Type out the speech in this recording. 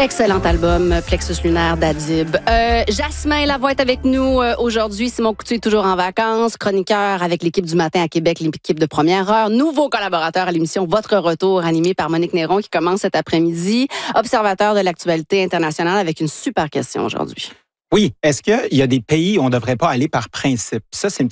Excellent album, Plexus lunaire d'Adib. Jasmin Lavoie est avec nous aujourd'hui. Simon Coutu est toujours en vacances. Chroniqueur avec l'équipe du matin à Québec, l'équipe de première heure. Nouveau collaborateur à l'émission Votre Retour, animé par Monique Néron, qui commence cet après-midi. Observateur de l'actualité internationale avec une super question aujourd'hui. Oui. Est-ce qu'il y a des pays où on ne devrait pas aller par principe? Ça, c'est une